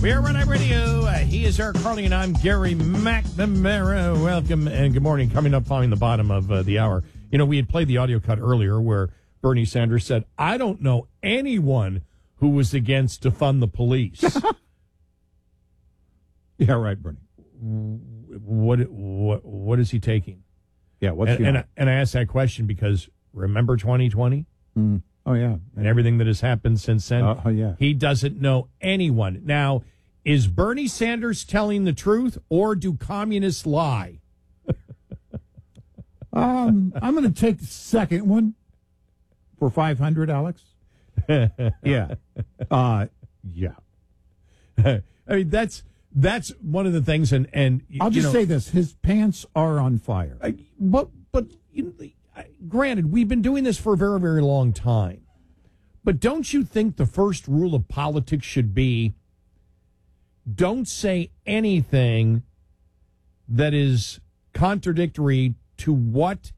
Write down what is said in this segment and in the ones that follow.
PRN Radio. He is Eric Carly, and I'm Gary McNamara. Welcome and good morning. Coming up following the bottom of the hour. You know, we had played the audio cut earlier where Bernie Sanders said, I don't know anyone who was against defund the police. Yeah, right, Bernie. What is he taking? Yeah, and I asked that question because remember 2020? Oh, yeah. And everything that has happened since then? Oh, yeah. He doesn't know anyone. Now, is Bernie Sanders telling the truth or do communists lie? I'm going to take the second one for 500, Alex. Yeah. Yeah. I mean, that's one of the things, and I'll just say this: his pants are on fire. But you know, granted, we've been doing this for a very, very long time. But don't you think the first rule of politics should be don't say anything that is contradictory to what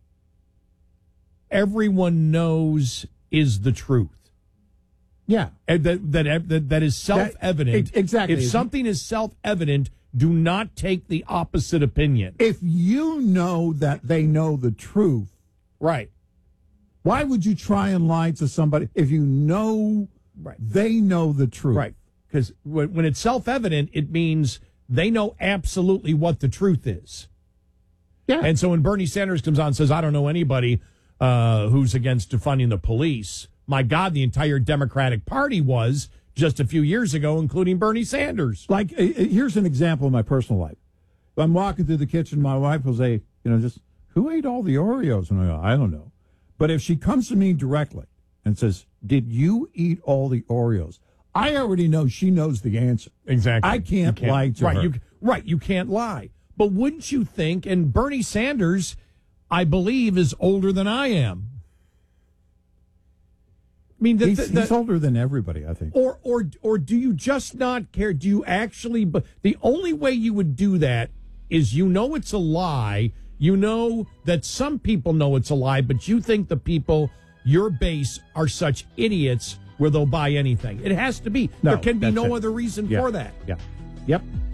everyone knows is the truth? Yeah. And that is self-evident. Exactly. If something is self-evident, do not take the opposite opinion. If you know that they know the truth, right? Why would you try and lie to somebody if you know they know the truth? Right. Because when it's self-evident, it means they know absolutely what the truth is. Yeah. And so when Bernie Sanders comes on and says, I don't know anybody who's against defunding the police, my God, the entire Democratic Party was just a few years ago, including Bernie Sanders. Like, here's an example of my personal life. I'm walking through the kitchen, my wife will say, just, who ate all the Oreos? And I go, I don't know. But if she comes to me directly and says, did you eat all the Oreos? I already know she knows the answer. Exactly. I can't lie to her. You can't lie. But wouldn't you think, and Bernie Sanders, I believe, is older than I am. I mean, he's older than everybody, I think. Or do you just not care? Do you actually? But the only way you would do that is it's a lie. You know that some people know it's a lie, but you think the people, your base, are such idiots where they'll buy anything. It has to be. No, there can be no other reason for that. Yeah. Yep.